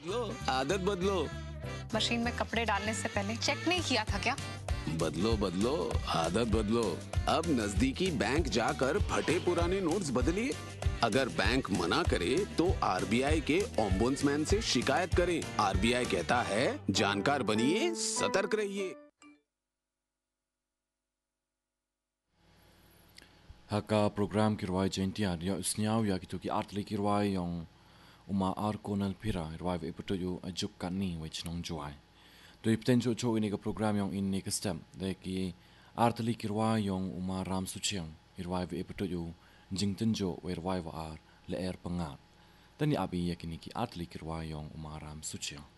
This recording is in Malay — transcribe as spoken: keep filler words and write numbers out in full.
बदलो, आदत बदलो। मशीन में कपड़े डालने से पहले चेक नहीं किया था क्या? बदलो बदलो, आदत बदलो। अब नजदीकी बैंक जाकर फटे पुराने नोट्स बदलिए। अगर बैंक मना करे तो आरबीआई के ओम्बुड्समैन से शिकायत करें। आरबीआई कहता है, जानकार बनिए, सतर्क रहिए। Haka program kirwai jentian ya usniaw ya gitu ki artli kirwai yang uma ar konal pira kirwai ve putu yu ajuk kani which nong juai. Do ipten jo jo ini ka program yang ini ka stem de ki artli kirwai yang uma ram suciang kirwai ve putu yu jingten jo kirwai wa ar le er pengat. Tani abi ya kini ki artli kirwai yang uma ram suciang.